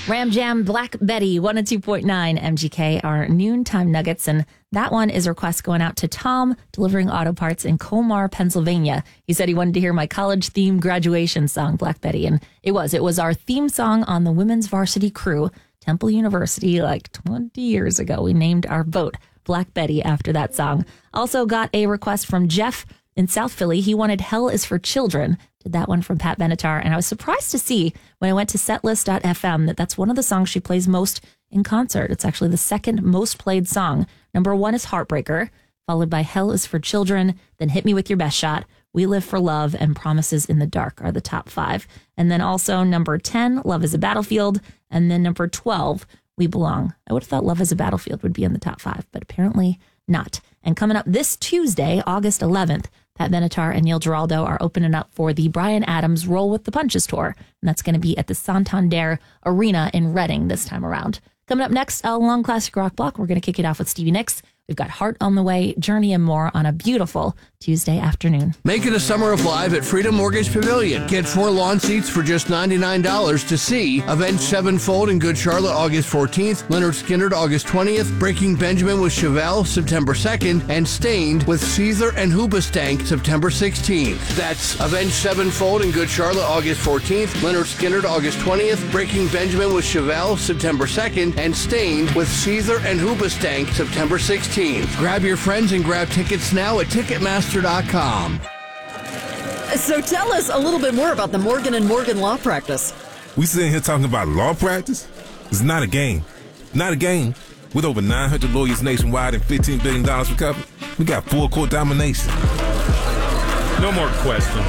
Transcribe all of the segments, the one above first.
Ram Jam, Black Betty, 102.9 MGK, our noontime nuggets. And that one is a request going out to Tom, delivering auto parts in Colmar, Pennsylvania. He said he wanted to hear my college-themed graduation song, Black Betty. And it was our theme song on the women's varsity crew, Temple University, like 20 years ago. We named our boat Black Betty after that song. Also got a request from Jeff in South Philly. He wanted Hell is for Children. Did that one from Pat Benatar. And I was surprised to see when I went to setlist.fm that's one of the songs she plays most in concert. It's actually the second most played song. Number 1 is Heartbreaker, followed by Hell is for Children, then Hit Me With Your Best Shot, We Live for Love, and Promises in the Dark are the top 5. And then also number 10, Love is a Battlefield. And then number 12, We Belong. I would have thought Love is a Battlefield would be in the top 5, but apparently not. And coming up this Tuesday, August 11th, Pat Benatar and Neil Giraldo are opening up for the Bryan Adams Roll with the Punches tour. And that's going to be at the Santander Arena in Reading this time around. Coming up next, along Classic Rock Block, we're going to kick it off with Stevie Nicks. We've got Heart on the Way, Journey, and more on a beautiful Tuesday afternoon. Make it a summer of live at Freedom Mortgage Pavilion. Get 4 lawn seats for just $99 to see Avenged Sevenfold in Good Charlotte August 14th, Lynyrd Skynyrd August 20th, Breaking Benjamin with Chevelle September 2nd, and Stained with Caesar and Hoobastank September 16th. That's Avenged Sevenfold in Good Charlotte August 14th, Lynyrd Skynyrd August 20th, Breaking Benjamin with Chevelle September 2nd, and Stained with Caesar and Hoobastank September 16th. Grab your friends and grab tickets now at Ticketmaster.com. So tell us a little bit more about the Morgan & Morgan Law Practice. We sitting here talking about law practice? It's not a game. Not a game. With over 900 lawyers nationwide and $15 billion recovered, we got full court domination. No more questions.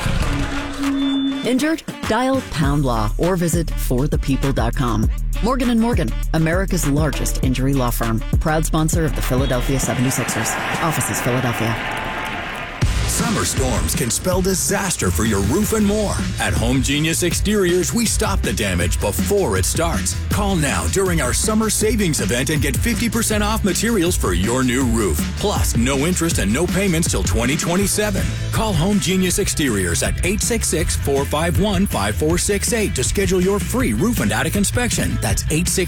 Injured? Dial Pound Law or visit forthepeople.com. Morgan & Morgan, America's largest injury law firm. Proud sponsor of the Philadelphia 76ers. Offices, Philadelphia. Summer storms can spell disaster for your roof and more. At Home Genius Exteriors, we stop the damage before it starts. Call now during our summer savings event and get 50% off materials for your new roof. Plus, no interest and no payments till 2027. Call Home Genius Exteriors at 866-451-5468 to schedule your free roof and attic inspection. That's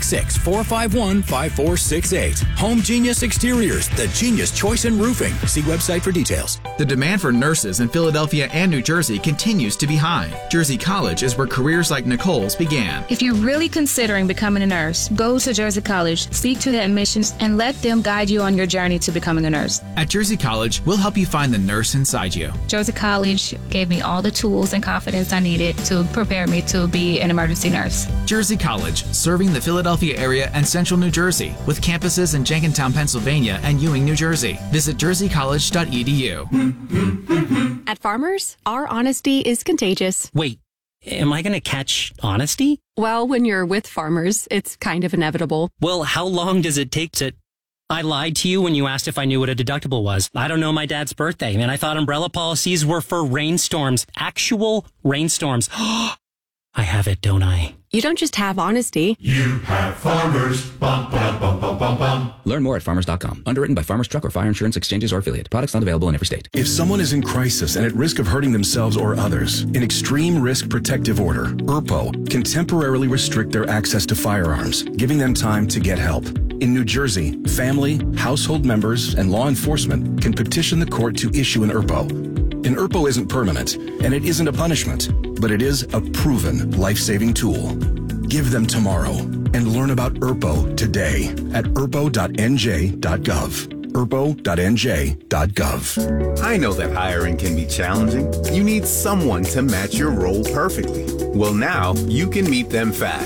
866-451-5468. Home Genius Exteriors, the genius choice in roofing. See website for details. The demand for nurses in Philadelphia and New Jersey continues to be high. Jersey College is where careers like Nicole's began. If you're really considering becoming a nurse, go to Jersey College, speak to the admissions, and let them guide you on your journey to becoming a nurse. At Jersey College, we'll help you find the nurse inside you. Jersey College gave me all the tools and confidence I needed to prepare me to be an emergency nurse. Jersey College, serving the Philadelphia area and central New Jersey, with campuses in Jenkintown, Pennsylvania, and Ewing, New Jersey. Visit jerseycollege.edu. At Farmers, our honesty is contagious. Wait, am I going to catch honesty? Well, when you're with Farmers, it's kind of inevitable. Well, how long does it take to... I lied to you when you asked if I knew what a deductible was. I don't know my dad's birthday, and I thought umbrella policies were for rainstorms. Actual rainstorms. I have it, don't I? You don't just have honesty. You have Farmers. Bum, bum, bum, bum, bum, bum. Learn more at farmers.com. Underwritten by Farmers Truck or Fire Insurance Exchanges or Affiliate. Products not available in every state. If someone is in crisis and at risk of hurting themselves or others, an Extreme Risk Protective Order, ERPO, can temporarily restrict their access to firearms, giving them time to get help. In New Jersey, family, household members, and law enforcement can petition the court to issue an ERPO. An ERPO isn't permanent, and it isn't a punishment, but it is a proven life-saving tool. Give them tomorrow and learn about ERPO today at erpo.nj.gov. erpo.nj.gov. I know that hiring can be challenging. You need someone to match your role perfectly. Well, now you can meet them fast.